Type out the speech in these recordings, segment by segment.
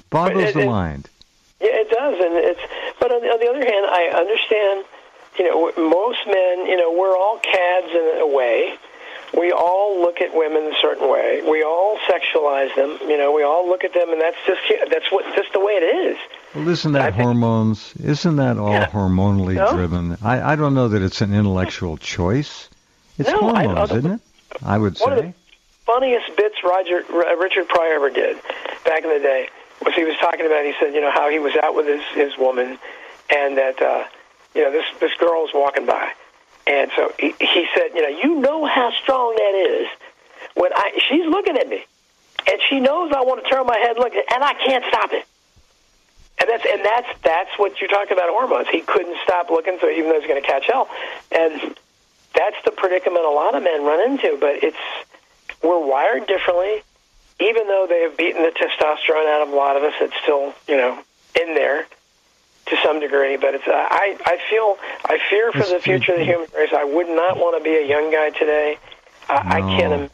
Boggles the mind. Yeah, it does, but on the other hand, I understand. Most men, we're all cads in a way. We all look at women a certain way. We all sexualize them. We all look at them, and that's just the way it is. Well, isn't that hormones? Isn't that all hormonally driven? I don't know that it's an intellectual choice. It's hormones, isn't it? I would say. One of the funniest bits Richard Pryor ever did back in the day was he was talking about. He said, how he was out with his woman, and that this girl was walking by. And so he said, you know how strong that is when she's looking at me, and she knows I want to turn my head, look, and I can't stop it. And that's what you're talking about, hormones. He couldn't stop looking, so even though he's going to catch hell, and that's the predicament a lot of men run into. But we're wired differently, even though they have beaten the testosterone out of a lot of us. It's still in there to some degree, but I fear for the future of the human race. I would not want to be a young guy today. I can't.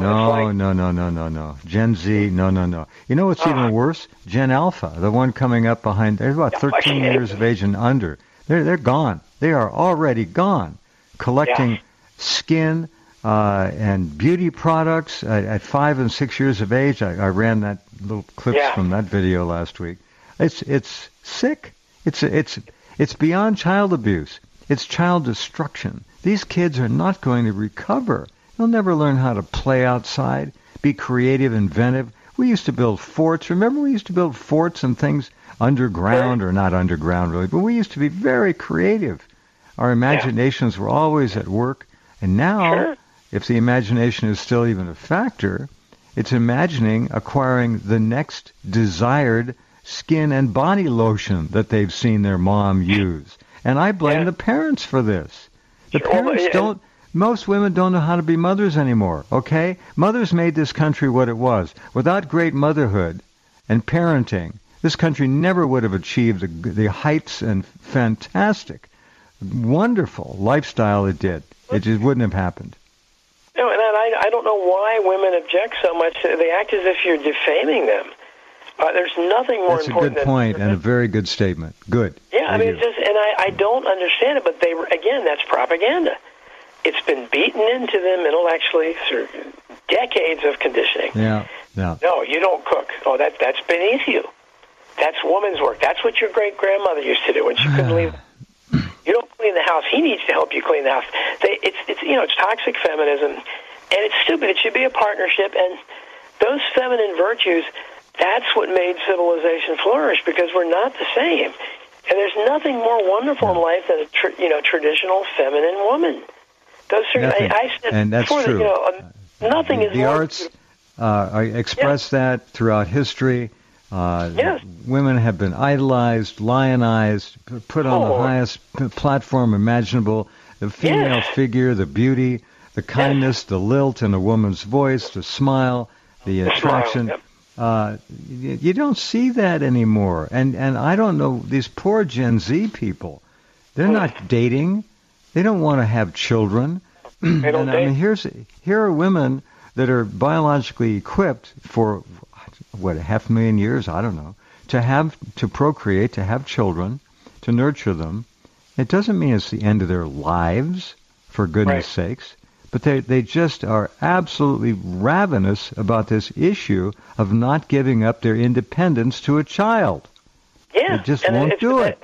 No. Gen Z, no. You know what's even worse? Gen Alpha, the one coming up behind. They're about 13 years of age and under. They're gone. They are already gone, collecting skin and beauty products at 5 and 6 years of age. I ran that little clips from that video last week. It's sick. It's beyond child abuse. It's child destruction. These kids are not going to recover. They'll never learn how to play outside, be creative, inventive. We used to build forts. Remember, we used to build forts and things underground, or not underground really, but we used to be very creative. Our imaginations were always at work. And now, if the imagination is still even a factor, it's imagining acquiring the next desired skin and body lotion that they've seen their mom use. And I blame the parents for this. The parents don't, most women don't know how to be mothers anymore, okay? Mothers made this country what it was. Without great motherhood and parenting, this country never would have achieved the heights and fantastic, wonderful lifestyle it did. It just wouldn't have happened. No, and I don't know why women object so much. They act as if you're defaming them. There's nothing more important. That's a good point and a very good statement. Good. Yeah, I mean, I don't understand it, but that's propaganda. It's been beaten into them intellectually through decades of conditioning. Yeah. No, you don't cook. Oh, that's beneath you. That's woman's work. That's what your great-grandmother used to do when she couldn't leave. You don't clean the house. He needs to help you clean the house. It's toxic feminism, and it's stupid. It should be a partnership, and those feminine virtues, that's what made civilization flourish, because we're not the same. And there's nothing more wonderful in life than a traditional feminine woman. Those are, I said and that's before true. Nothing is the more arts express that throughout history. Women have been idolized, lionized, put on the highest platform imaginable. The female figure, the beauty, the kindness, the lilt in a woman's voice, the smile, the attraction. You don't see that anymore. And I don't know, these poor Gen Z people, they're not dating. They don't want to have children. They don't date. I mean, here are women that are biologically equipped for, 500,000 years, I don't know, to procreate, to have children, to nurture them. It doesn't mean it's the end of their lives, for goodness sakes, but they just are absolutely ravenous about this issue of not giving up their independence to a child. Yeah. They just won't do it.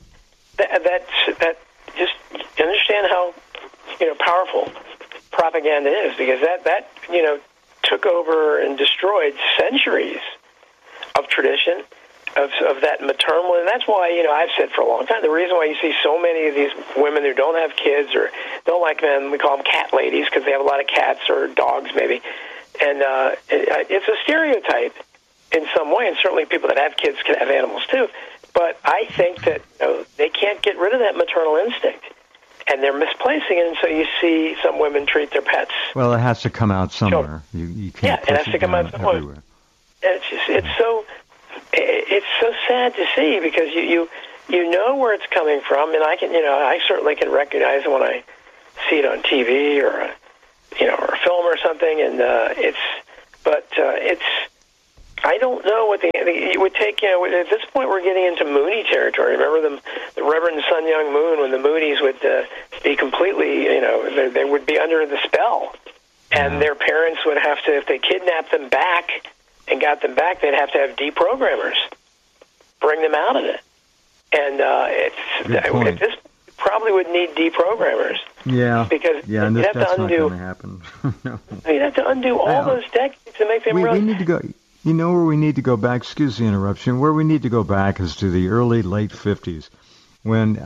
That just understand how powerful propaganda is, because that took over and destroyed centuries of tradition, of that maternal, and that's why I've said for a long time, the reason why you see so many of these women who don't have kids or don't like men, we call them cat ladies because they have a lot of cats or dogs maybe, and it's a stereotype in some way, and certainly people that have kids can have animals too, but I think that they can't get rid of that maternal instinct. And they're misplacing it, and so you see some women treat their pets. Well, it has to come out somewhere. You can't it has to come out somewhere. Everywhere. And it's so sad to see, because you know where it's coming from, and I certainly can recognize it when I see it on TV or a film or something, and I don't know what it would take. At this point, we're getting into Mooney territory. Remember the Reverend Sun Young Moon, when the Moonies would be completely, they would be under the spell, and their parents would have to, if they kidnapped them back and got them back, they'd have to have deprogrammers bring them out of it. And at this probably would need deprogrammers. Yeah. Because and you'd have that's to undo. Not going to happen. No. You'd have to undo all those decades to make them we need to go. You know where we need to go back? Excuse the interruption. Where we need to go back is to the late 50s, when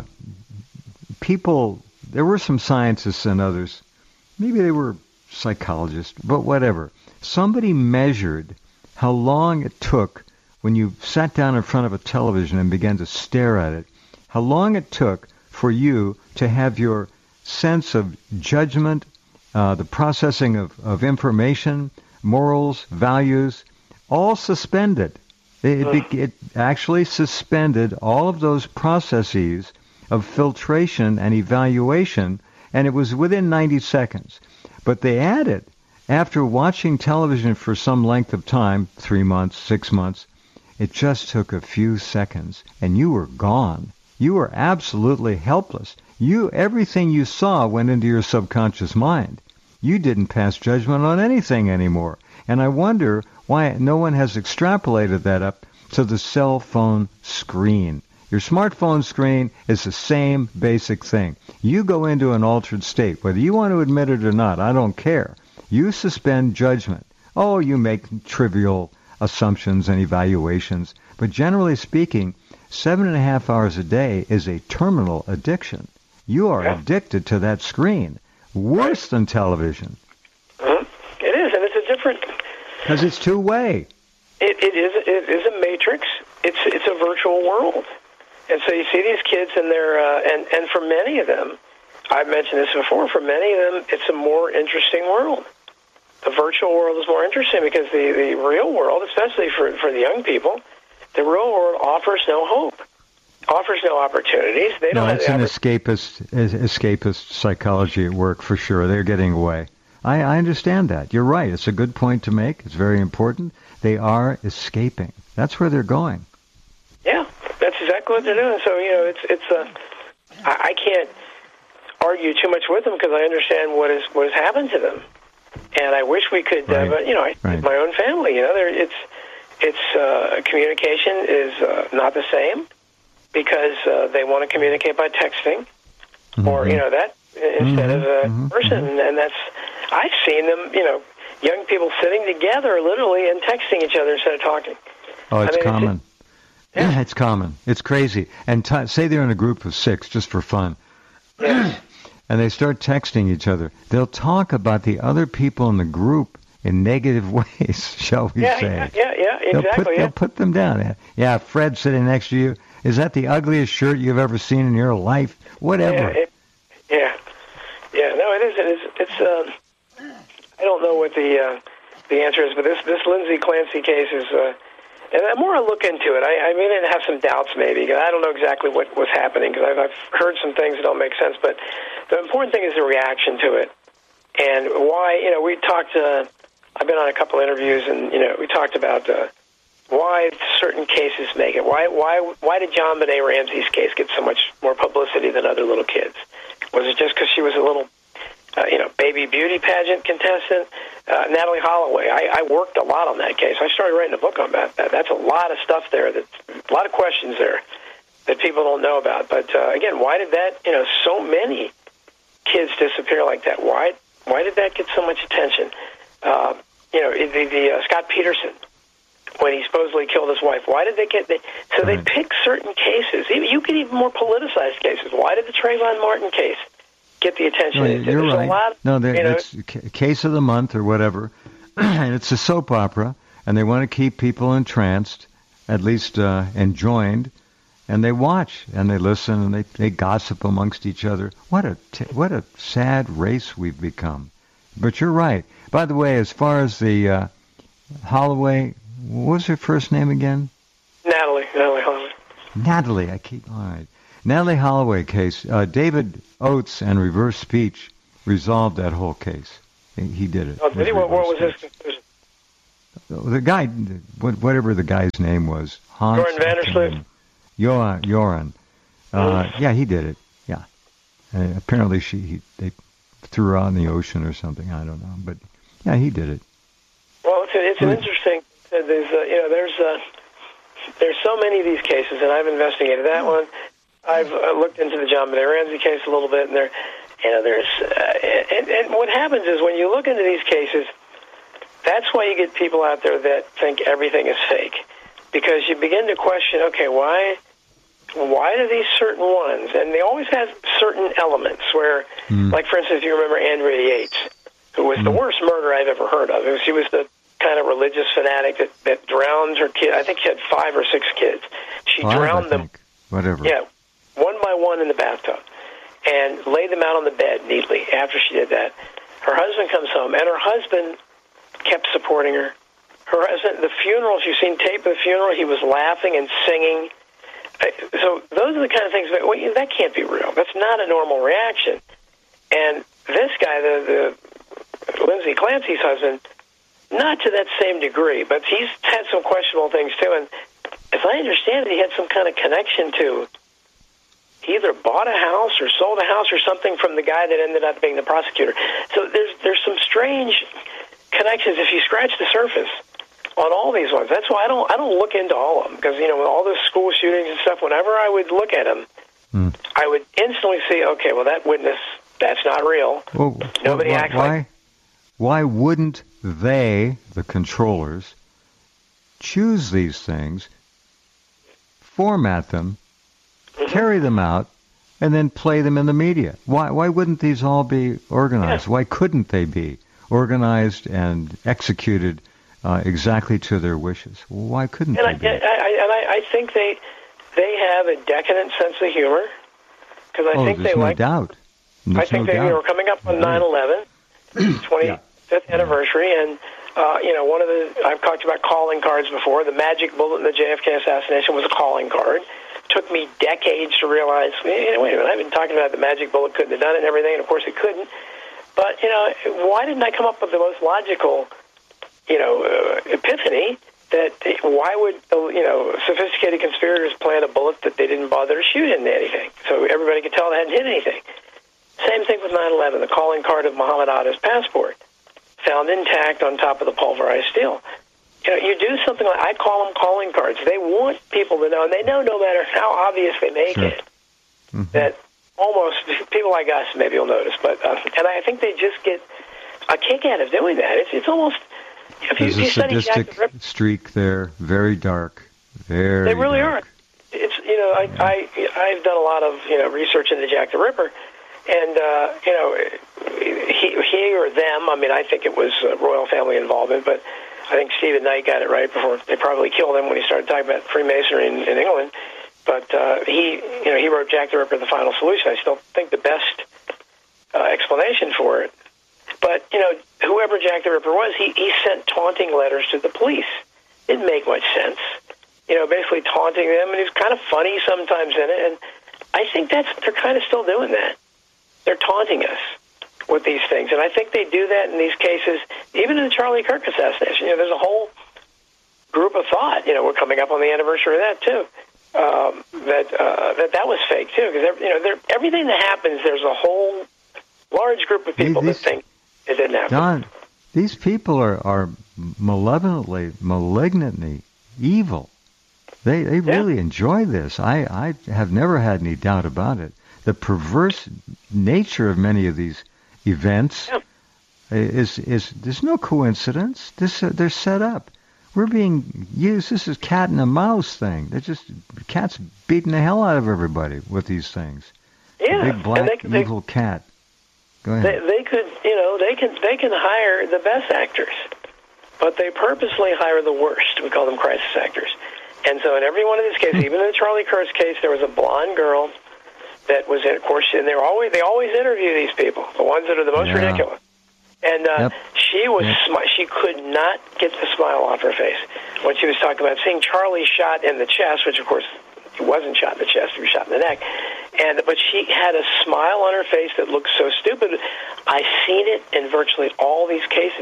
there were some scientists and others, maybe they were psychologists, but whatever. Somebody measured how long it took when you sat down in front of a television and began to stare at it, how long it took for you to have your sense of judgment, the processing of information, morals, values, all suspended. It actually suspended all of those processes of filtration and evaluation, and it was within 90 seconds. But they added, after watching television for some length of time, 3 months, 6 months, it just took a few seconds, and you were gone. You were absolutely helpless. Everything you saw went into your subconscious mind. You didn't pass judgment on anything anymore. And I wonder why no one has extrapolated that up to the cell phone screen. Your smartphone screen is the same basic thing. You go into an altered state, whether you want to admit it or not, I don't care. You suspend judgment. Oh, you make trivial assumptions and evaluations. But generally speaking, 7.5 hours a day is a terminal addiction. You are addicted to that screen. Worse than television. It is, and it's a different... Because it's two-way. It is a matrix. It's a virtual world. And so you see these kids, and and for many of them, I've mentioned this before, for many of them, it's a more interesting world. The virtual world is more interesting because the real world, especially for the young people, the real world offers no hope, offers no opportunities. It's an escapist psychology at work for sure. They're getting away. I understand that. You're right. It's a good point to make. It's very important. They are escaping. That's where they're going. Yeah, that's exactly what they're doing. So I can't argue too much with them because I understand what has happened to them, and I wish we could. But my own family. Communication is not the same because they want to communicate by texting, or that instead of a person, and that's. I've seen them, young people sitting together literally and texting each other instead of talking. Oh, it's common. It's common. It's crazy. And say they're in a group of 6 just for fun, and they start texting each other. They'll talk about the other people in the group in negative ways, shall we say. Yeah, exactly. They'll put them down. Yeah, Fred sitting next to you. Is that the ugliest shirt you've ever seen in your life? Whatever. No, it is. It's I don't know what the answer is, but this Lindsay Clancy case is, and the more I look into it, I may have some doubts maybe, because I don't know exactly what was happening, because I've heard some things that don't make sense, but the important thing is the reaction to it, and why, we talked, I've been on a couple interviews, and, we talked about why certain cases make it. Why did John Benet Ramsey's case get so much more publicity than other little kids? Was it just because she was a little baby beauty pageant contestant? Natalie Holloway. I worked a lot on that case. I started writing a book on that. That's a lot of stuff there. A lot of questions there that people don't know about. But again, why did that? So many kids disappear like that. Why did that get so much attention? The Scott Peterson, when he supposedly killed his wife. Why did they get? They pick certain cases. You could even more politicized cases. Why did the Trayvon Martin case get the attention? No, you're right. It's case of the month or whatever, and it's a soap opera, and they want to keep people entranced, at least enjoined, and they watch and they listen and they gossip amongst each other. What a sad race we've become. But you're right. By the way, as far as the Holloway, what was her first name again? Natalie Holloway. Natalie, all right. Natalie Holloway case, David Oates and Reverse Speech resolved that whole case. He did it. Oh, did he? What was his conclusion? the guy, whatever the guy's name was, Hans. Joran Vandersloot. Joran. Yeah, he did it. Yeah. Apparently they threw her out in the ocean or something. I don't know, but yeah, he did it. Well, it's an interesting. There's so many of these cases, and I've investigated that one. I've looked into the John Benet Ramsey case a little bit, and and what happens is when you look into these cases, that's why you get people out there that think everything is fake, because you begin to question, okay, why do these certain ones, and they always have certain elements where, like for instance, you remember Andrea Yates, who was the worst murderer I've ever heard of. She was the kind of religious fanatic that drowned her kid. I think she had 5 or 6 kids. She drowned them. Whatever. Yeah, one by one in the bathtub, and laid them out on the bed neatly. After she did that, her husband comes home, and her husband kept supporting her. Her husband, the funeral, you've seen tape of the funeral, he was laughing and singing. So those are the kind of things that can't be real. That's not a normal reaction. And this guy, the Lindsay Clancy's husband, not to that same degree, but he's had some questionable things too. And as I understand it, he had some kind of connection to, he either bought a house or sold a house or something from the guy that ended up being the prosecutor. So there's some strange connections if you scratch the surface on all these ones. That's why I don't look into all of them, because with all the school shootings and stuff, whenever I would look at them, I would instantly see, okay, well, that witness, that's not real. Well, Nobody acts like. Why wouldn't they, the controllers, choose these things, format them, carry them out, and then play them in the media? Why wouldn't these all be organized? Why couldn't they be organized and executed exactly to their wishes? Why couldn't they be? I think they have a decadent sense of humor, because I think they like. Doubt. I think they were coming up on 9/11, 25th anniversary, and one of I've talked about calling cards before. The magic bullet in the JFK assassination was a calling card. It took me decades to realize, wait a minute, I've been talking about the magic bullet couldn't have done it and everything, and of course it couldn't. But why didn't I come up with the most logical, epiphany that why would sophisticated conspirators plant a bullet that they didn't bother to shoot into anything, so everybody could tell they hadn't hit anything? Same thing with 9/11, the calling card of Muhammad Atta's passport, found intact on top of the pulverized steel. You do something like, I call them calling cards. They want people to know, and they know no matter how obvious they make it, that almost people like us maybe will notice. But and I think they just get a kick out of doing that. It's almost, there's a sadistic streak there, very dark, very. They really dark. are. It's I've done a lot of research into Jack the Ripper. And, he or them, I think it was royal family involvement, but I think Stephen Knight got it right before they probably killed him when he started talking about Freemasonry in England. But he wrote Jack the Ripper, The Final Solution. I still think the best explanation for it. But, whoever Jack the Ripper was, he sent taunting letters to the police. Didn't make much sense. Basically taunting them, and he was kind of funny sometimes in it. And I think they're kind of still doing that. They're taunting us with these things. And I think they do that in these cases, even in the Charlie Kirk assassination. There's a whole group of thought, we're coming up on the anniversary of that, too, that was fake, too. Because, everything that happens, there's a whole large group of people that think it didn't happen. Don, these people are malignantly evil. They really enjoy this. I have never had any doubt about it. The perverse nature of many of these events is there's no coincidence. They're set up. We're being used. This is cat and a mouse thing. Cats beating the hell out of everybody with these things. Yeah, the big black evil cat. Go ahead. They could, they can hire the best actors, but they purposely hire the worst. We call them crisis actors. And so in every one of these cases, even in the Charlie Kirk case, there was a blonde girl that was in, of course, and they always interview these people, the ones that are the most ridiculous. And she could not get the smile off her face when she was talking about seeing Charlie shot in the chest, which of course he wasn't shot in the chest, he was shot in the neck. But she had a smile on her face that looked so stupid. I've seen it in virtually all these cases.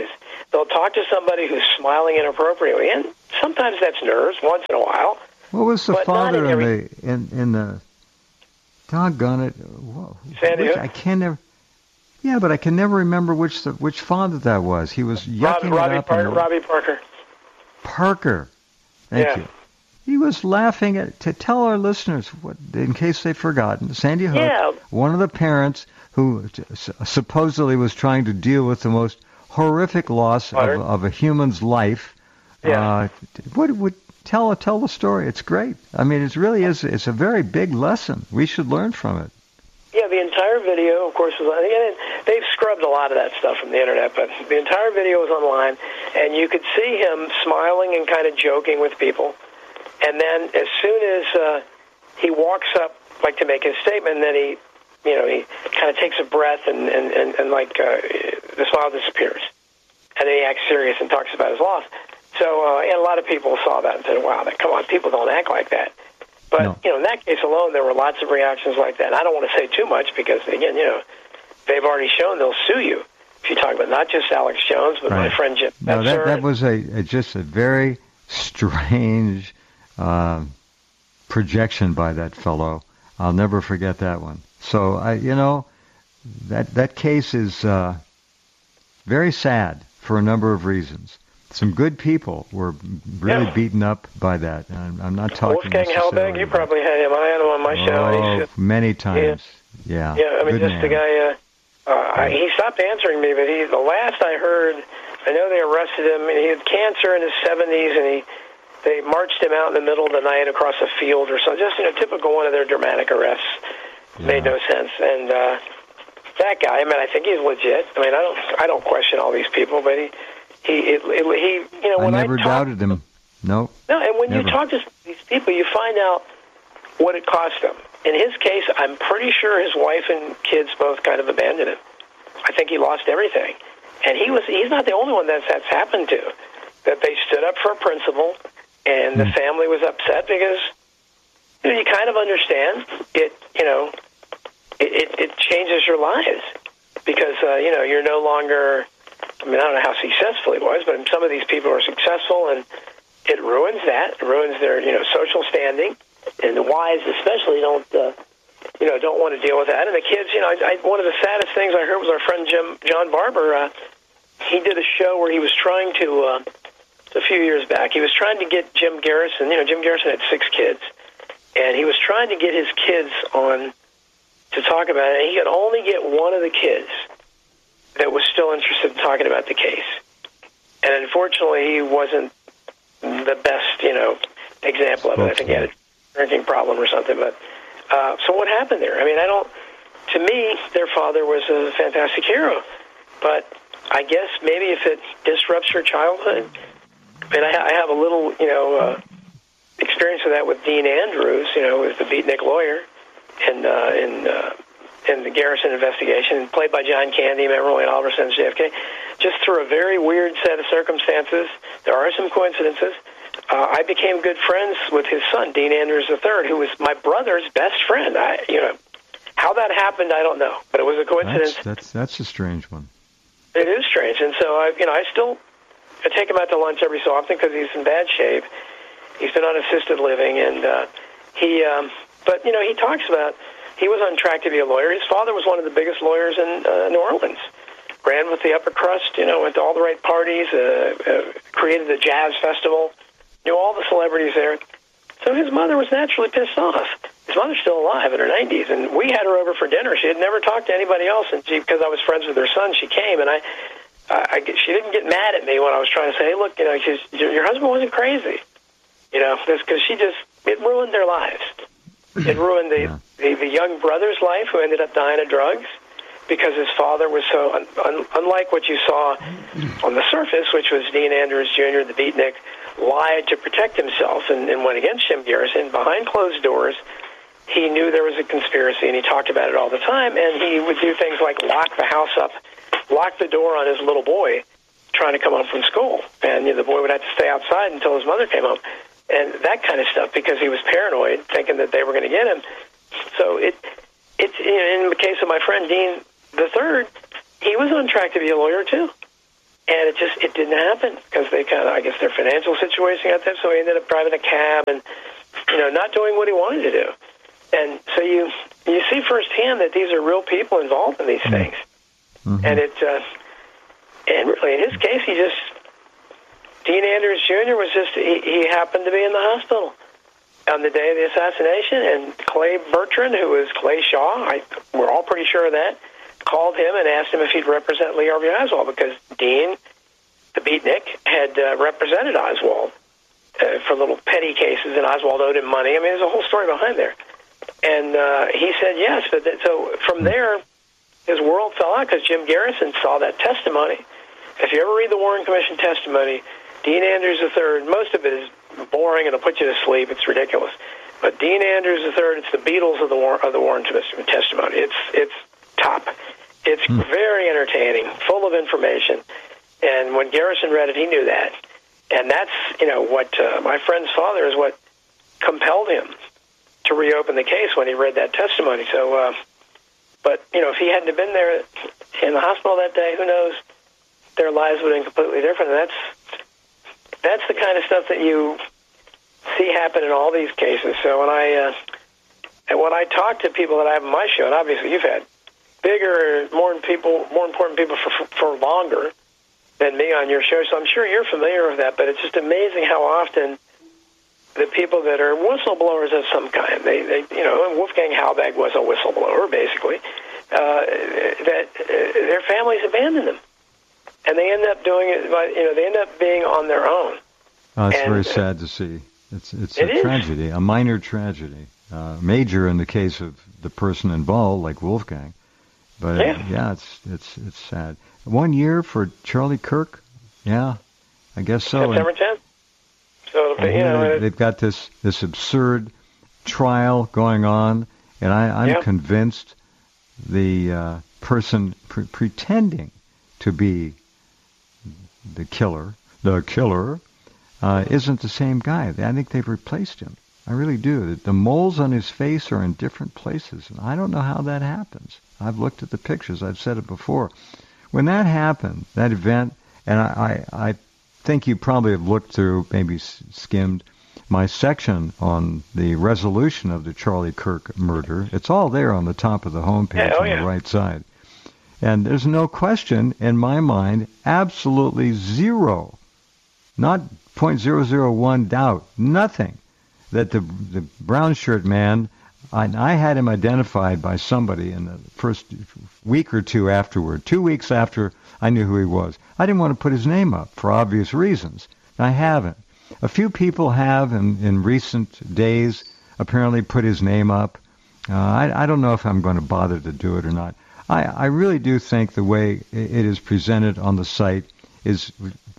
they'll talk to somebody who's smiling inappropriately, and sometimes that's nerves once in a while. What was the but father not in the doggone it? Sandy Hook? I can never. Yeah, but I can never remember which father that was. He was yucking it up. Robbie Parker. Parker. Thank you. He was laughing to tell our listeners, in case they've forgotten, Sandy Hook, one of the parents who supposedly was trying to deal with the most horrific loss of a human's life. Yeah. Tell the story. It's great. I mean, it really is. It's a very big lesson. We should learn from it. Yeah, the entire video, of course, was on. And they've scrubbed a lot of that stuff from the internet, but the entire video was online, and you could see him smiling and kind of joking with people. And then as soon as he walks up, like to make his statement, then he kind of takes a breath and the smile disappears. And then he acts serious and talks about his loss. So, and a lot of people saw that and said, wow, come on, people don't act like that. But, in that case alone, there were lots of reactions like that. And I don't want to say too much because, again, they've already shown they'll sue you if you talk about not just Alex Jones, but my friend Jim. No, that was just a very strange projection by that fellow. I'll never forget that one. So, that case is very sad for a number of reasons. Some good people were really beaten up by that. And I'm not talking Wolfgang Hellberg, you probably had him. I had him on my show. Many times. Yeah. I mean, the guy, he stopped answering me, but the last I heard, I know they arrested him, and he had cancer in his 70s, and they marched him out in the middle of the night across a field or something. Just, typical one of their dramatic arrests. Made no sense. And that guy, I mean, I think he's legit. I mean, I don't question all these people, but he when I never doubted him. No, and when you talk to these people, you find out what it cost them. In his case, I'm pretty sure his wife and kids both kind of abandoned him. I think he lost everything. And he's not the only one that's happened to. That they stood up for a principle, and the family was upset because you kind of understand it. It changes your lives because you're no longer. I mean, I don't know how successful he was, but some of these people are successful, and it ruins that. It ruins their social standing, and the wives especially don't want to deal with that. And the kids, one of the saddest things I heard was our friend John Barber. He did a show where he was trying to. A few years back, he was trying to get Jim Garrison. Jim Garrison had 6 kids, and he was trying to get his kids on to talk about it. And he could only get one of the kids that was still interested in talking about the case. And unfortunately, he wasn't the best, example of it. I think he had a drinking problem or something. But so what happened there? I mean, to me, their father was a fantastic hero. But I guess maybe if it disrupts your childhood. And I have a little, experience with that with Dean Andrews, who's the beatnik lawyer in the Garrison investigation, played by John Candy, remember when Oliver sends JFK. Just through a very weird set of circumstances, there are some coincidences. I became good friends with his son, Dean Andrews III, who was my brother's best friend. How that happened, I don't know, but it was a coincidence. That's a strange one. It is strange, and so I take him out to lunch every so often because he's in bad shape. He's been on assisted living, and he talks about he was on track to be a lawyer. His father was one of the biggest lawyers in New Orleans. Ran with the upper crust, went to all the right parties, created the jazz festival, knew all the celebrities there. So his mother was naturally pissed off. His mother's still alive in her 90s, and we had her over for dinner. She had never talked to anybody else, and because I was friends with her son, she came, and she didn't get mad at me when I was trying to say, hey, look, your husband wasn't crazy. Because it ruined their lives. It ruined the young brother's life who ended up dying of drugs because his father was so, unlike what you saw on the surface, which was Dean Andrews Jr., the beatnik, lied to protect himself and went against Jim Garrison. Behind closed doors, he knew there was a conspiracy, and he talked about it all the time, and he would do things like lock the house up, lock the door on his little boy trying to come home from school. And the boy would have to stay outside until his mother came home. And that kind of stuff because he was paranoid, thinking that they were going to get him. So it's in the case of my friend Dean III, he was on track to be a lawyer too. And it didn't happen because they I guess their financial situation got them, so he ended up driving a cab and, not doing what he wanted to do. And so you see firsthand that these are real people involved in these things. Mm-hmm. And and really in his case, Dean Andrews Jr. was he happened to be in the hospital on the day of the assassination, and Clay Bertrand, who was Clay Shaw, we're all pretty sure of that, called him and asked him if he'd represent Lee Harvey Oswald, because Dean, the beatnik, had represented Oswald for little petty cases, and Oswald owed him money. I mean, there's a whole story behind there. And he said yes. So from there, his world fell out because Jim Garrison saw that testimony. If you ever read the Warren Commission testimony, Dean Andrews III, most of it is boring and it'll put you to sleep. It's ridiculous. But Dean Andrews III, it's the Beatles of the Warren Commission testimony. It's top. It's very entertaining, full of information. And when Garrison read it, he knew that. And that's, what my friend's father is what compelled him to reopen the case when he read that testimony. So, but, if he hadn't have been there in the hospital that day, who knows? Their lives would have been completely different. And that's the kind of stuff that you see happen in all these cases. So when I talk to people that I have on my show, and obviously you've had bigger, more important people for longer than me on your show, so I'm sure you're familiar with that, but it's just amazing how often the people that are whistleblowers of some kind, they Wolfgang Halbach was a whistleblower, basically, that their families abandon them. And they end up doing it, they end up being on their own. It's very sad to see. It's a tragedy, a minor tragedy. Major in the case of the person involved, like Wolfgang. But it's sad. 1 year for Charlie Kirk? Yeah, I guess so. September 10th. So they've got this absurd trial going on, and I'm convinced the person pretending to be the killer isn't the same guy. I think they've replaced him. I really do. The moles on his face are in different places, and I don't know how that happens. I've looked at the pictures. I've said it before. When that happened, that event, and I think you probably have looked through, maybe skimmed my section on the resolution of the Charlie Kirk murder. It's all there on the top of the homepage on the right side. And there's no question in my mind, absolutely zero, not 0.001 doubt, nothing, that the brown shirt man, I had him identified by somebody in the first week or two afterward, 2 weeks after I knew who he was. I didn't want to put his name up for obvious reasons. I haven't. A few people have in recent days apparently put his name up. I don't know if I'm going to bother to do it or not. I really do think the way it is presented on the site is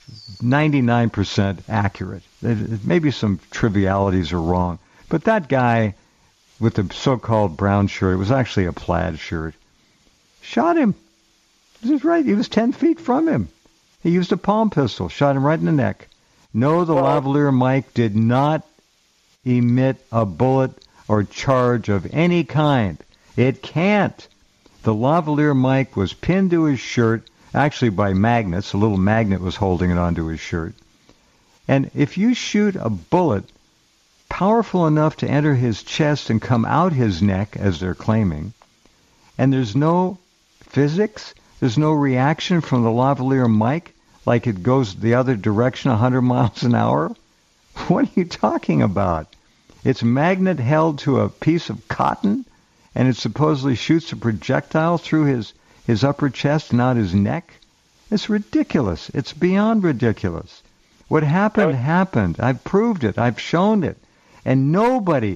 99% accurate. Maybe some trivialities are wrong. But that guy with the so-called brown shirt, it was actually a plaid shirt, shot him. This is right. He was 10 feet from him. He used a palm pistol, shot him right in the neck. No, the lavalier Mike did not emit a bullet or charge of any kind. It can't. The lavalier Mike was pinned to his shirt, actually by magnets. A little magnet was holding it onto his shirt. And if you shoot a bullet powerful enough to enter his chest and come out his neck, as they're claiming, and there's no physics, there's no reaction from the lavalier Mike, like it goes the other direction 100 miles an hour, what are you talking about? It's magnet held to a piece of cotton, and it supposedly shoots a projectile through his upper chest, not his neck? It's ridiculous. It's beyond ridiculous. What happened, happened. I've proved it. I've shown it. And nobody,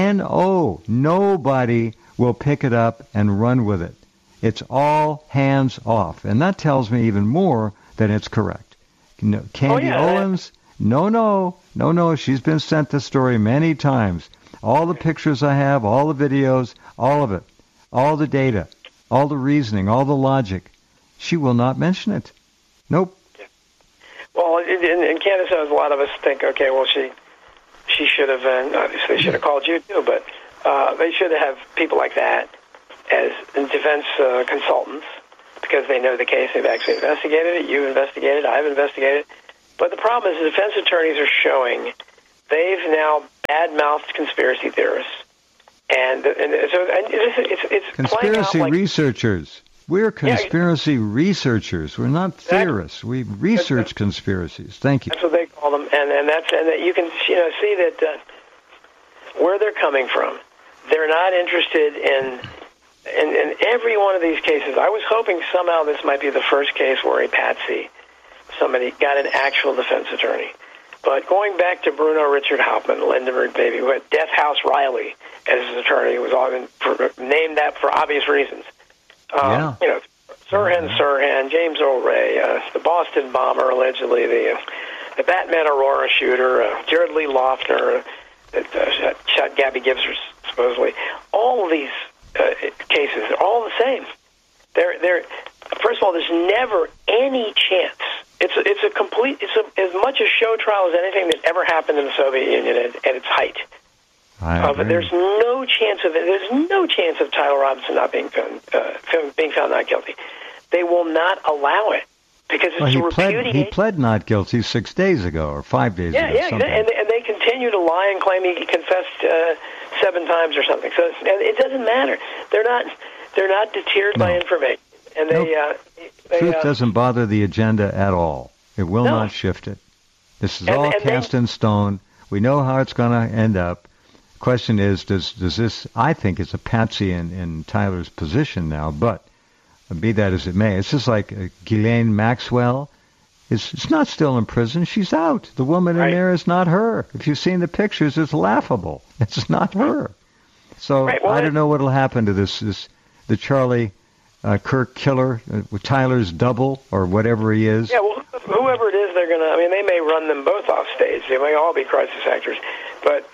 nobody will pick it up and run with it. It's all hands off. And that tells me even more that it's correct. Candy Owens, no. She's been sent the story many times. All the pictures I have, all the videos, all of it, all the data, all the reasoning, all the logic. She will not mention it. Nope. Yeah. Well, in Candace, a lot of us think, okay, well, she should have, obviously should have called you too, but they should have people like that as defense consultants, because they know the case. They've actually investigated it. You've investigated it. I've investigated it. But the problem is the defense attorneys are showing they've now bad-mouthed conspiracy theorists. And so it's conspiracy like, researchers. We're conspiracy researchers. We're not theorists. We research conspiracies. Thank you. That's what they call them, and you can see that where they're coming from. They're not interested in every one of these cases. I was hoping somehow this might be the first case where a patsy, somebody got an actual defense attorney. But going back to Bruno Richard Hauptmann, Lindenberg baby, who had Death House Riley as his attorney, who was named that for obvious reasons. Sirhan, James Earl Ray, the Boston bomber, allegedly, the Batman Aurora shooter, Jared Lee Loughner, that shot Gabby Gibbs, supposedly. All of these cases are all the same. They're first of all, there's never any chance. It's as much a show trial as anything that ever happened in the Soviet Union at its height. But there's no chance of it. There's no chance of Tyler Robinson not being found not guilty. They will not allow it because it's repudiation. He pled not guilty 6 days ago or 5 days ago. Yeah, and they continue to lie and claim he confessed 7 times or something. So it doesn't matter. They're not deterred by information, and truth doesn't bother the agenda at all. It will not shift it. This is all cast in stone. We know how it's going to end up. Question is, does this? I think it's a patsy in Tyler's position now, but be that as it may, it's just like Ghislaine Maxwell. It's not still in prison. She's out. The woman in there is not her. If you've seen the pictures, it's laughable. It's not her. So I don't know what will happen to the Charlie Kirk killer, Tyler's double or whatever he is. Yeah, well, whoever it is, they're gonna. I mean, they may run them both off stage. They may all be crisis actors, but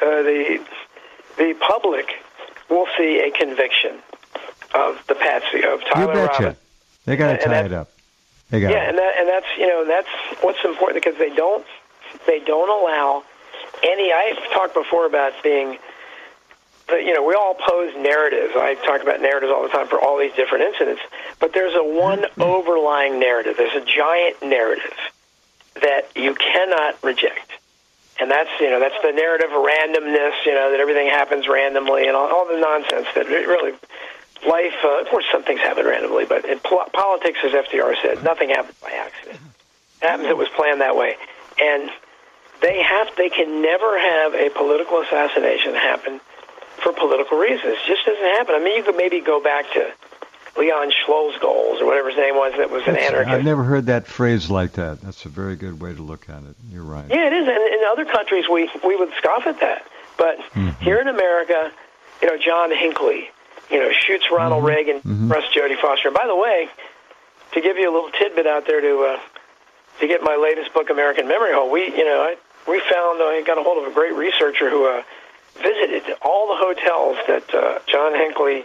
the public will see a conviction of the patsy of Tyler Robinson. They got to tie it up. They got and that's what's important because they don't allow any. I've talked before about being. We all pose narratives. I talk about narratives all the time for all these different incidents, but there's one overlying narrative. There's a giant narrative that you cannot reject. And that's the narrative of randomness, that everything happens randomly and all the nonsense that really life, of course some things happen randomly, but in politics, as FDR said, nothing happens by accident. It happens, it was planned that way. And they can never have a political assassination happen for political reasons. It just doesn't happen. I mean, you could maybe go back to Leon Schlossgold or whatever his name was that was an anarchist. I've never heard that phrase like that. That's a very good way to look at it. You're right. Yeah, it is. And in other countries, we would scoff at that. But here in America, John Hinckley, shoots Ronald Reagan, arrests Jodie Foster. And by the way, to give you a little tidbit out there to get my latest book, American Memory Hole, I got a hold of a great researcher who visited all the hotels that John Hinckley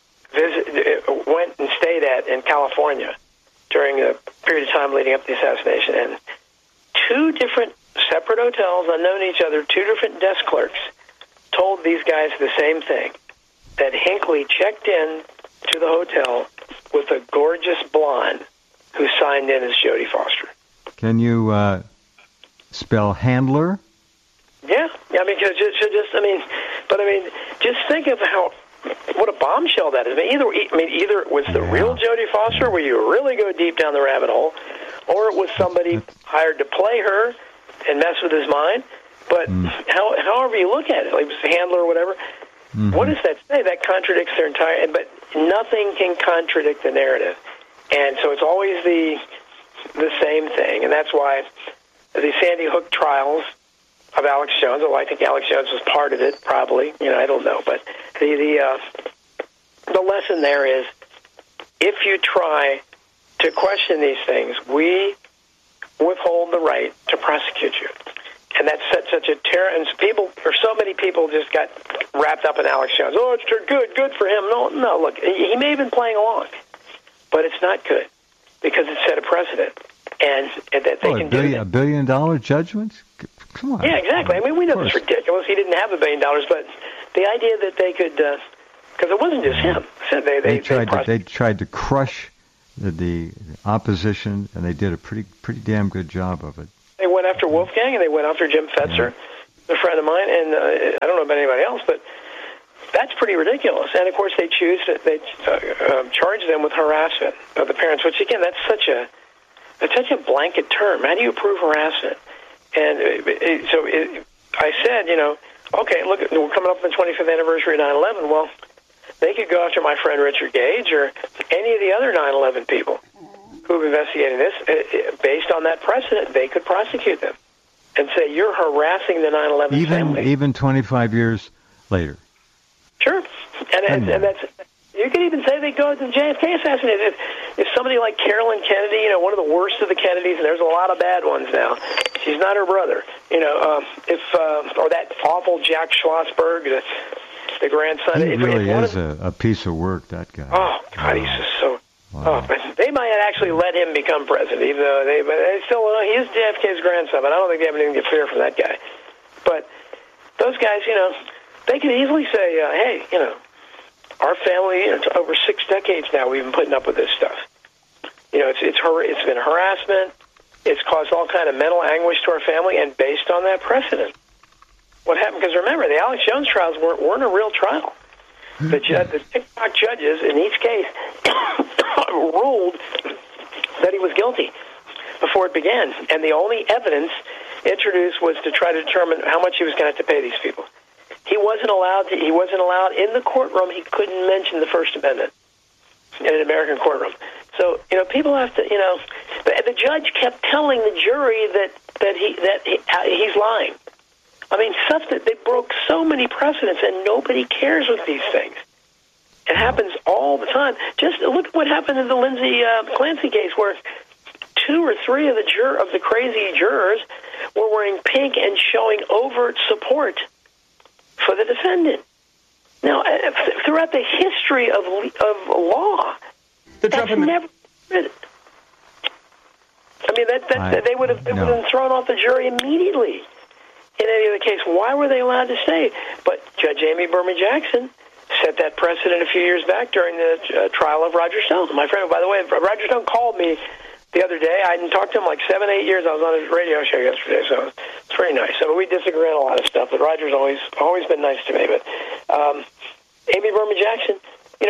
went and stayed at in California during a period of time leading up to the assassination. And 2 different separate hotels, unknown to each other, 2 different desk clerks told these guys the same thing, that Hinckley checked in to the hotel with a gorgeous blonde who signed in as Jodie Foster. Can you spell Handler? Yeah, just think of what a bombshell that is. Either it was the real Jodie Foster, where you really go deep down the rabbit hole, or it was somebody hired to play her and mess with his mind. But however you look at it, like it was a Handler or whatever, what does that say? That contradicts their entire. But nothing can contradict the narrative, and so it's always the same thing, and that's why the Sandy Hook trials of Alex Jones, although I think Alex Jones was part of it, probably. I don't know. But the lesson there is, if you try to question these things, we withhold the right to prosecute you. And that's such a terror. And so many people just got wrapped up in Alex Jones. Oh, it's good for him. No, look, he may have been playing along, but it's not good because it set a precedent. And that they can do $1 billion judgments? Come on. Yeah, exactly. I mean, we know it's ridiculous. He didn't have $1 billion, but the idea that they could, because it wasn't just him. So they tried to crush the opposition, and they did a pretty damn good job of it. They went after Wolfgang, and they went after Jim Fetzer, a friend of mine, and I don't know about anybody else, but that's pretty ridiculous. And of course, they charge them with harassment of the parents, which again, that's such a blanket term. How do you prove harassment? And I said, okay, look, we're coming up on the 25th anniversary of 9/11. Well, they could go after my friend Richard Gage or any of the other 9/11 people who have investigated this. Based on that precedent, they could prosecute them and say, you're harassing the 9/11 family. Even 25 years later. Sure. And that's, you could even say they go to the JFK assassination. If somebody like Carolyn Kennedy, one of the worst of the Kennedys, and there's a lot of bad ones now, she's not her brother, or that awful Jack Schlossberg, the grandson. He really is a piece of work, that guy. Oh, God, he's just so... Wow. Oh, they might actually let him become president, even though they still, he is JFK's grandson, but I don't think they have anything to fear from that guy. But those guys, they can easily say, hey, our family, it's over 6 decades now we've been putting up with this stuff. It's been harassment. It's caused all kind of mental anguish to our family, and based on that precedent, what happened? Because remember, the Alex Jones trials weren't a real trial. The TikTok judges in each case ruled that he was guilty before it began, and the only evidence introduced was to try to determine how much he was going to have to pay these people. He wasn't allowed in the courtroom. He couldn't mention the First Amendment in an American courtroom. So people have to the judge kept telling the jury that he's lying. I mean, stuff that they broke so many precedents, and nobody cares with these things. It happens all the time. Just look at what happened in the Lindsay Clancy case, where 2 or 3 of the crazy jurors were wearing pink and showing overt support for the defendant. Now, throughout the history of law, that's never. I mean, they would have been thrown off the jury immediately. In any other case, why were they allowed to stay? But Judge Amy Berman Jackson set that precedent a few years back during the trial of Roger Stone. My friend, by the way, Roger Stone called me the other day. I hadn't talked to him like 7, 8 years. I was on his radio show yesterday, so it's pretty nice. I mean, we disagree on a lot of stuff, but Roger's always been nice to me. But Amy Berman Jackson,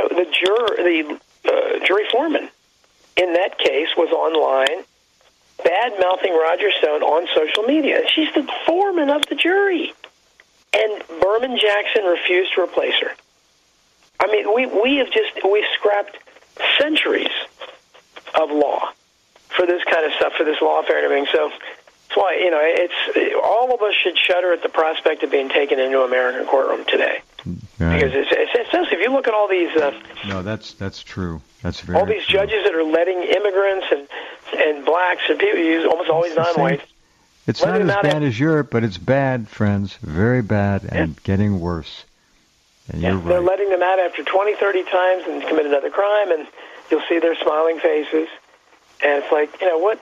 the jury foreman in that case was online bad-mouthing Roger Stone on social media. She's the foreman of the jury. And Berman Jackson refused to replace her. I mean, we've scrapped centuries of law for this kind of stuff, for this lawfare and everything. So that's why, it's all of us should shudder at the prospect of being taken into an American courtroom today. Right. Because it's just, if you look at all these... no, that's true. That's very all these true. Judges that are letting immigrants and blacks and people use almost always non-whites. It's not as bad as Europe, but it's bad, friends. Very bad and getting worse. And you're right. They're letting them out after 20, 30 times and commit another crime, and you'll see their smiling faces. And it's like, what?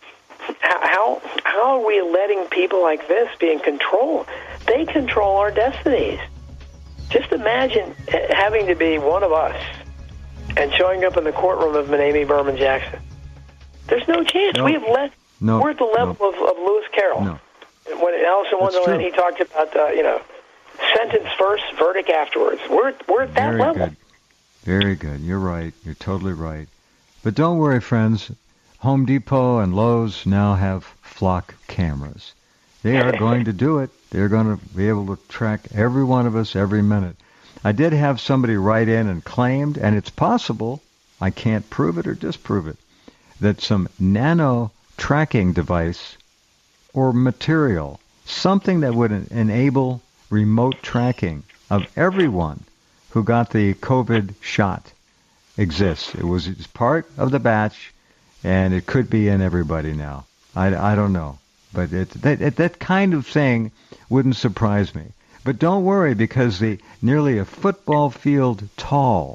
How are we letting people like this be in control? They control our destinies. Just imagine having to be one of us and showing up in the courtroom of Amy Berman Jackson. There's no chance. No. We have left. No. We're at the level of Lewis Carroll. No. When Alice in Wonderland, he talked about, sentence first, verdict afterwards. We're at that level. Good. Very good. You're right. You're totally right. But don't worry, friends. Home Depot and Lowe's now have flock cameras. They are going to do it. They're going to be able to track every one of us every minute. I did have somebody write in and claimed, and it's possible, I can't prove it or disprove it, that some nano tracking device or material, something that would enable remote tracking of everyone who got the COVID shot exists. It's part of the batch, and it could be in everybody now. I don't know. But that kind of thing wouldn't surprise me. But don't worry, because nearly a football field tall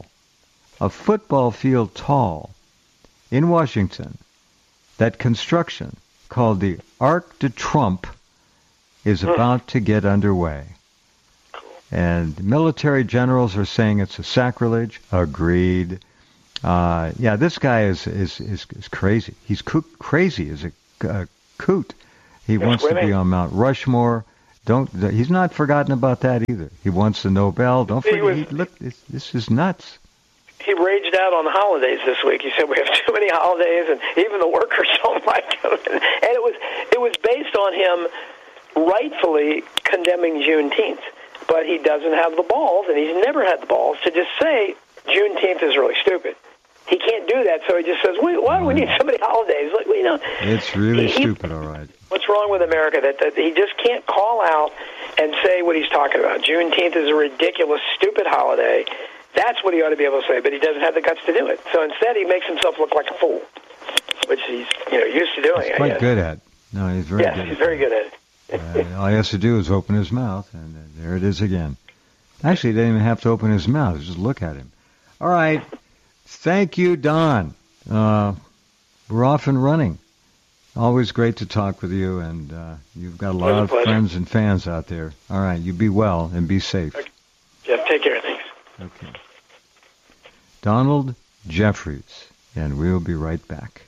in Washington, that construction called the Arc de Trump is about to get underway. And military generals are saying it's a sacrilege. Agreed. This guy is crazy. He's crazy as a coot. He wants to be on Mount Rushmore. He's not forgotten about that either. He wants the Nobel. Don't forget. Look, this is nuts. He raged out on the holidays this week. He said we have too many holidays, and even the workers don't like them. And it was based on him rightfully condemning Juneteenth. But he doesn't have the balls, and he's never had the balls to just say Juneteenth is really stupid. He can't do that, so he just says, why do we need so many holidays? Like, it's really stupid, all right. What's wrong with America? That he just can't call out and say what he's talking about. Juneteenth is a ridiculous, stupid holiday. That's what he ought to be able to say, but he doesn't have the guts to do it. So instead, he makes himself look like a fool, which he's used to doing. He's quite good at. No, he's very good. Yes, he's very good at it. All he has to do is open his mouth, and there it is again. Actually, he didn't even have to open his mouth. Just look at him. All right. Thank you, Don. We're off and running. Always great to talk with you, and you've got a lot of friends and fans out there. All right. You be well and be safe. Okay. Jeff, take care. Thanks. Okay. Donald Jeffries, and we'll be right back.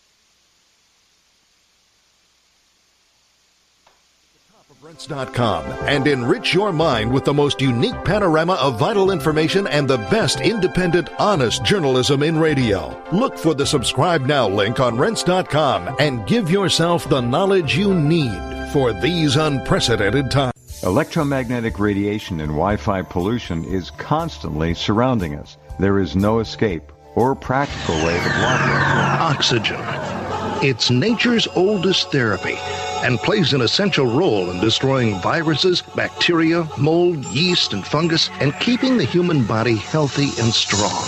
Rents.com and enrich your mind with the most unique panorama of vital information and the best independent, honest journalism in radio. Look for the subscribe now link on Rents.com and give yourself the knowledge you need for these unprecedented times. Electromagnetic radiation and Wi-Fi pollution is constantly surrounding us. There is no escape or practical way to block it. Oxygen. It's nature's oldest therapy and plays an essential role in destroying viruses, bacteria, mold, yeast, and fungus, and keeping the human body healthy and strong.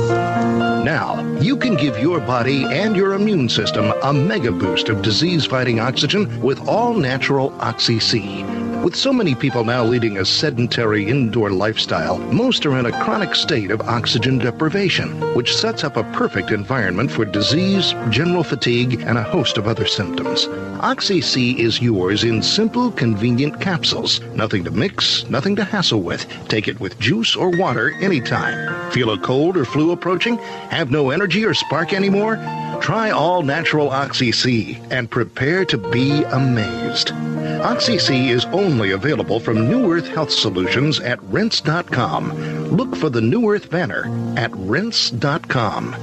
Now, you can give your body and your immune system a mega boost of disease-fighting oxygen with all-natural Oxy-C. With so many people now leading a sedentary indoor lifestyle, most are in a chronic state of oxygen deprivation, which sets up a perfect environment for disease, general fatigue, and a host of other symptoms. Oxy-C is yours in simple, convenient capsules. Nothing to mix, nothing to hassle with. Take it with juice or water anytime. Feel a cold or flu approaching? Have no energy or spark anymore? Try all-natural Oxy-C and prepare to be amazed. Oxy-C is only available from New Earth Health Solutions at Rents.com. Look for the New Earth banner at Rents.com.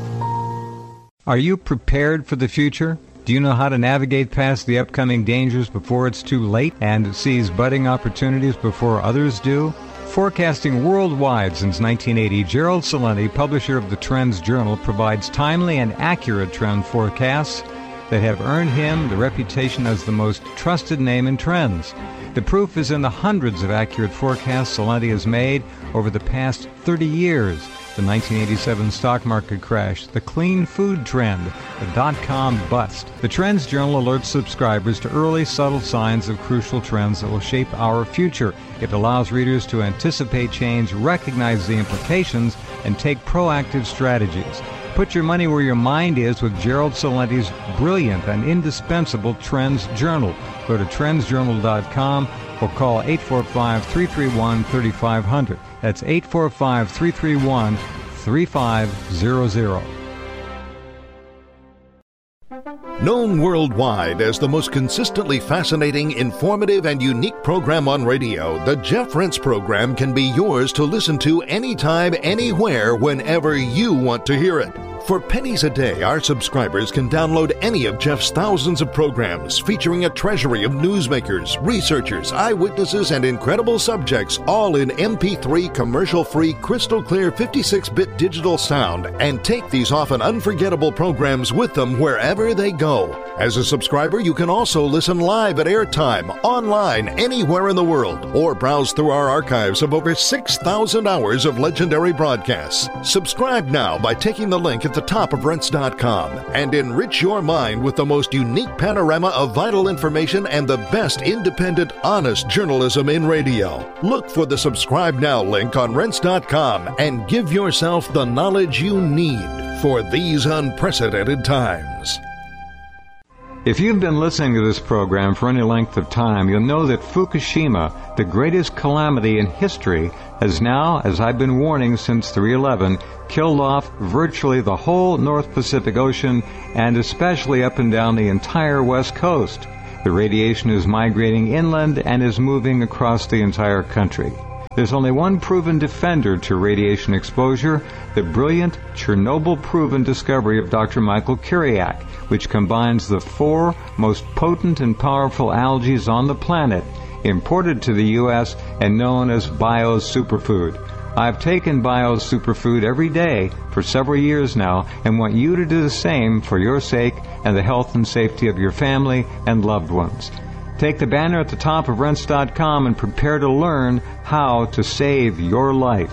Are you prepared for the future? Do you know how to navigate past the upcoming dangers before it's too late and seize budding opportunities before others do? Forecasting worldwide since 1980, Gerald Celente, publisher of the Trends Journal, provides timely and accurate trend forecasts that have earned him the reputation as the most trusted name in trends. The proof is in the hundreds of accurate forecasts Celente has made over the past 30 years. The 1987 stock market crash, the clean food trend, the dot-com bust. The Trends Journal alerts subscribers to early, subtle signs of crucial trends that will shape our future. It allows readers to anticipate change, recognize the implications, and take proactive strategies. Put your money where your mind is with Gerald Celente's brilliant and indispensable Trends Journal. Go to trendsjournal.com or call 845-331-3500. That's 845-331-3500. Known worldwide as the most consistently fascinating, informative, and unique program on radio, the Jeff Rense program can be yours to listen to anytime, anywhere, whenever you want to hear it. For pennies a day, our subscribers can download any of Jeff's thousands of programs featuring a treasury of newsmakers, researchers, eyewitnesses, and incredible subjects, all in MP3 commercial-free, crystal-clear 56-bit digital sound, and take these often unforgettable programs with them wherever they go. As a subscriber, you can also listen live at airtime, online, anywhere in the world, or browse through our archives of over 6,000 hours of legendary broadcasts. Subscribe now by taking the link at the top of Rents.com and enrich your mind with the most unique panorama of vital information and the best independent, honest journalism in radio. Look for the subscribe now link on Rents.com and give yourself the knowledge you need for these unprecedented times. If you've been listening to this program for any length of time, you'll know that Fukushima, the greatest calamity in history, has now, as I've been warning since 3/11, killed off virtually the whole North Pacific Ocean and especially up and down the entire West Coast. The radiation is migrating inland and is moving across the entire country. There's only one proven defender to radiation exposure, the brilliant Chernobyl-proven discovery of Dr. Michael Kiriak, which combines the 4 most potent and powerful algae on the planet, imported to the U.S. and known as Bio's Superfood. I've taken Bio's Superfood every day for several years now and want you to do the same for your sake and the health and safety of your family and loved ones. Take the banner at the top of Rense.com and prepare to learn how to save your life.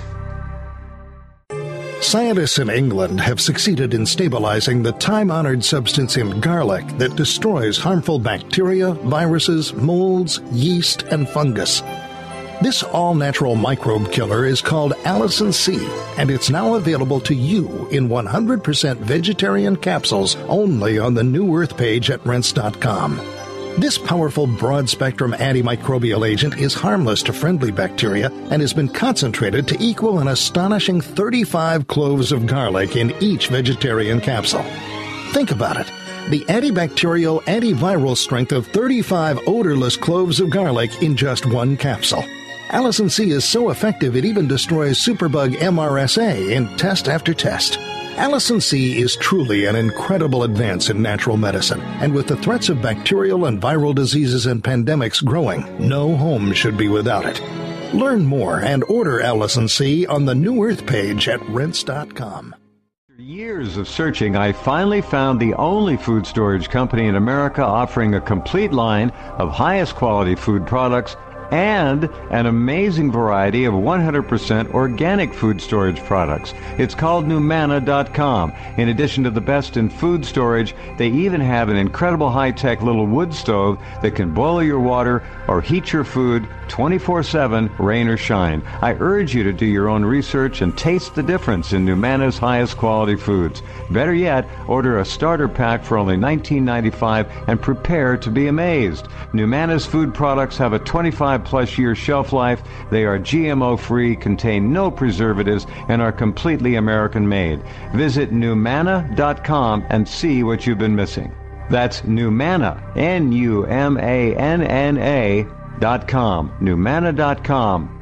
Scientists in England have succeeded in stabilizing the time-honored substance in garlic that destroys harmful bacteria, viruses, molds, yeast, and fungus. This all-natural microbe killer is called Allicin C, and it's now available to you in 100% vegetarian capsules only on the New Earth page at Rense.com. This powerful broad-spectrum antimicrobial agent is harmless to friendly bacteria and has been concentrated to equal an astonishing 35 cloves of garlic in each vegetarian capsule. Think about it. The antibacterial, antiviral strength of 35 odorless cloves of garlic in just one capsule. Allicin C is so effective it even destroys superbug MRSA in test after test. Allicin C is truly an incredible advance in natural medicine, and with the threats of bacterial and viral diseases and pandemics growing, no home should be without it. Learn more and order Allicin C on the New Earth page at Rense.com. After years of searching, I finally found the only food storage company in America offering a complete line of highest quality food products and an amazing variety of 100% organic food storage products. It's called Numana.com. In addition to the best in food storage, they even have an incredible high-tech little wood stove that can boil your water or heat your food 24/7, rain or shine. I urge you to do your own research and taste the difference in Numana's highest quality foods. Better yet, order a starter pack for only $19.95 and prepare to be amazed. Numana's food products have a 25-plus year shelf life. They are GMO-free, contain no preservatives, and are completely American-made. Visit Numana.com and see what you've been missing. That's Numana, Numana.com, Numana.com.